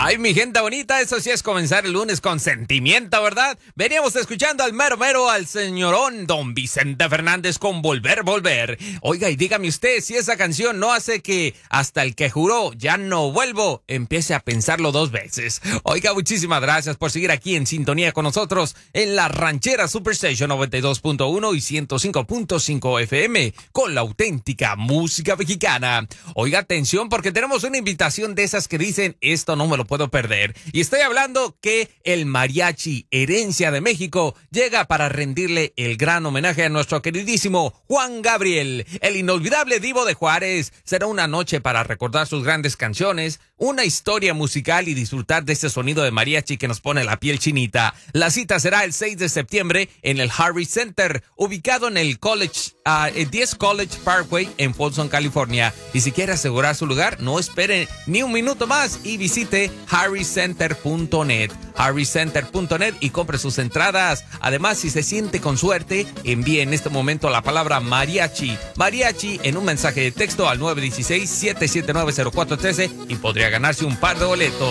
Ay, mi gente bonita, eso sí es comenzar el lunes con sentimiento, ¿verdad? Veníamos escuchando al mero mero, al señorón Don Vicente Fernández con Volver, Volver. Oiga, y dígame usted si esa canción no hace que hasta el que juró ya no vuelvo empiece a pensarlo dos veces. Oiga, muchísimas gracias por seguir aquí en sintonía con nosotros en la Ranchera Superstation 92.1 y 105.5 FM con la auténtica música mexicana. Oiga, atención porque tenemos una invitación de esas que dicen, esto no me lo puedo perder. Y estoy hablando que el Mariachi Herencia de México llega para rendirle el gran homenaje a nuestro queridísimo Juan Gabriel, el inolvidable divo de Juárez. Será una noche para recordar sus grandes canciones, una historia musical y disfrutar de este sonido de mariachi que nos pone la piel chinita. La cita será el 6 de septiembre en el Harris Center, ubicado en el 10 College Parkway en Folsom, California. Y si quiere asegurar su lugar, no espere ni un minuto más y visite harriscenter.net. harriscenter.net y compre sus entradas. Además, si se siente con suerte, envíe en este momento la palabra mariachi en un mensaje de texto al 916-779-0413 y podría ganarse un par de boletos.